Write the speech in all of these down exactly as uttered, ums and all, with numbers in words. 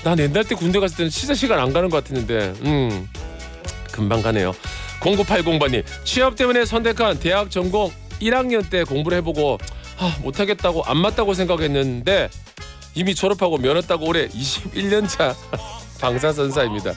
난 옛날 때 군대 갔을 때는 진짜 시간 안 가는 것 같았는데 음 금방 가네요. 공구팔공 번님 취업 때문에 선택한 대학 전공 일 학년 때 공부를 해보고 아, 못하겠다고 안 맞다고 생각했는데 이미 졸업하고 면허 따고 올해 이십일 년 차 방사선사입니다.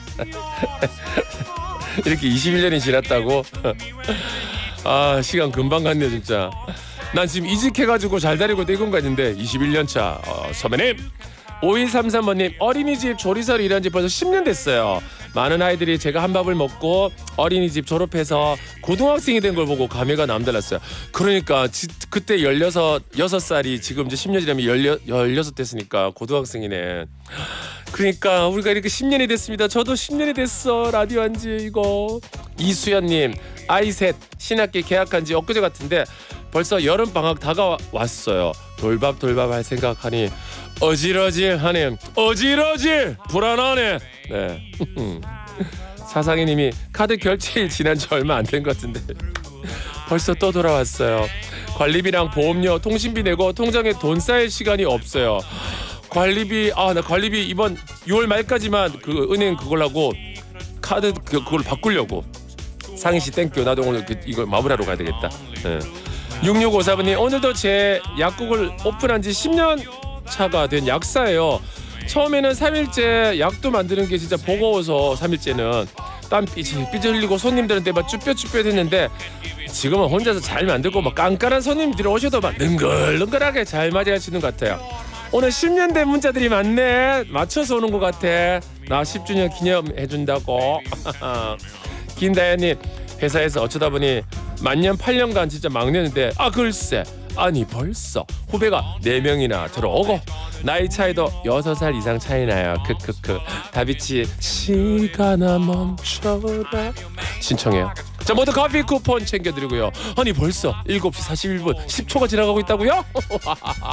이렇게 이십일 년이 지났다고? 아 시간 금방 갔네 진짜. 난 지금 이직해가지고 잘 다니고 있다 이건가 했는데 이십일 년 차. 어, 선배님 오이삼삼 번님 어린이집 조리사로 일한 지 벌써 십 년 됐어요. 많은 아이들이 제가 한 밥을 먹고 어린이집 졸업해서 고등학생이 된 걸 보고 감회가 남달랐어요. 그러니까 지, 그때 열여섯, 여섯 살이 지금 이제 십 년 지나면 열여, 열여섯 됐으니까 고등학생이네. 그러니까 우리가 이렇게 십 년이 됐습니다. 저도 십 년이 됐어 라디오 한지 이거. 이수연님 아이 셋 신학기 개학한 지 엊그제 같은데 벌써 여름방학 다가왔어요. 돌밥 돌밥 할 생각하니 어질어질하네. 어질어질 불안하네. 네. 사상이님이 카드 결제일 지난 지 얼마 안 된 것 같은데 벌써 또 돌아왔어요. 관리비랑 보험료 통신비 내고 통장에 돈 쌓일 시간이 없어요. 관리비 아 나 관리비 이번 유월 말까지만 그 은행 그걸하고 카드 그, 그걸 바꾸려고. 상희씨 땡큐. 나도 오늘 그, 이걸 마무리하러 가야 되겠다. 네. 육육오사 번님 오늘도 제 약국을 오픈한 지 십 년 차가 된 약사예요. 처음에는 삼 일째 약도 만드는 게 진짜 버거워서 삼 일째는 땀 삐질 삐질 흘리고 손님들한테 막 쭈뼛쭈뼛 했는데 지금은 혼자서 잘 만들고 막 깐깐한 손님들이 오셔도 막 능글능글하게 잘 맞이하시는 것 같아요. 오늘 십 년 된 문자들이 많네. 맞춰서 오는 것 같아. 나 십 주년 기념해준다고. 김다현님 회사에서 어쩌다 보니 만년 팔 년간 진짜 막내인데 아 글쎄 아니 벌써 후배가 네 명이나 들어오고 나이 차이도 여섯 살 이상 차이 나요. 크크크. 다비치 시간아 멈춰라 신청해요. 자 모두 커피 쿠폰 챙겨드리고요. 아니 벌써 일곱 시 사십일 분 십 초가 지나가고 있다고요?